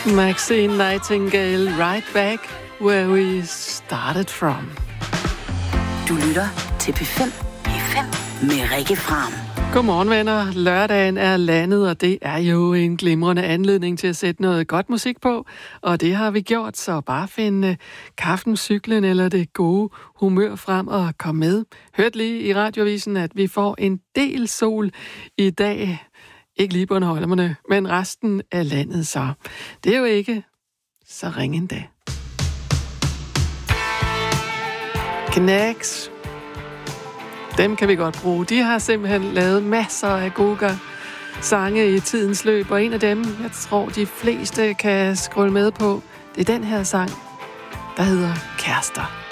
Maxine Nightingale, Right Back Where We Started From. Du lytter til P5 med Rikke Fram. Godmorgen, venner. Lørdagen er landet, og det er jo en glimrende anledning til at sætte noget godt musik på. Og det har vi gjort, så bare finde kaffen, cyklen eller det gode humør frem og kom med. Hørte lige i radiovisen, at vi får en del sol i dag. Ikke lige Bornholmerne, men resten af landet så. Det er jo ikke så ringe endda. Knacks. Dem kan vi godt bruge. De har simpelthen lavet masser af gode sange i tidens løb, og en af dem, jeg tror, de fleste kan scrolle med på, det er den her sang, der hedder Kærester.